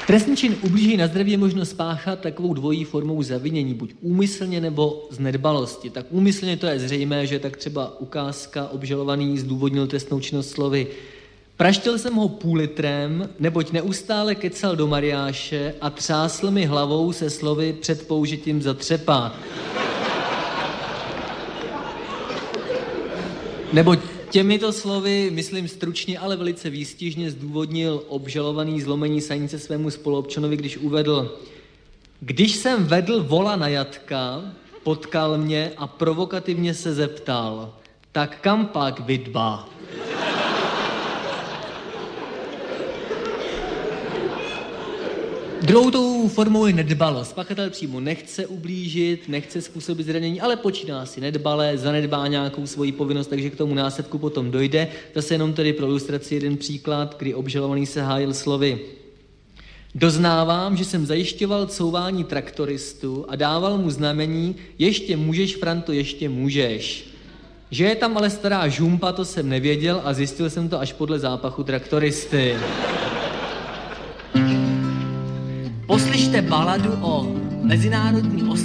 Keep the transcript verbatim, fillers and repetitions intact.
Trestný čin ublížení na zdraví je možno spáchat takovou dvojí formou zavinění, buď úmyslně nebo z nedbalosti. Tak úmyslně to je zřejmé, že tak třeba ukázka obžalovaný zdůvodnil trestnou činnost slovy: praštil jsem ho půl litrem, neboť neustále kecal do mariáše a třásl mi hlavou se slovy před použitím zatřepá. Neboť těmito slovy, myslím stručně, ale velice výstižně zdůvodnil obžalovaný zlomení sanice svému spoluobčanovi, když uvedl: když jsem vedl vola na jatka, potkal mě a provokativně se zeptal: tak kam pak, vidba? Druhou tou formou je nedbalost. Pachatel přímo nechce ublížit, nechce způsobit zranění, ale počíná si nedbale, zanedbá nějakou svoji povinnost, takže k tomu následku potom dojde. Zase jenom tedy pro ilustraci jeden příklad, kdy obžalovaný se hájil slovy: doznávám, že jsem zajišťoval couvání traktoristu a dával mu znamení: ještě můžeš, Franto, ještě můžeš. Že je tam ale stará žumpa, to jsem nevěděl a zjistil jsem to až podle zápachu traktoristy. Poslyšte baladu o mezinárodní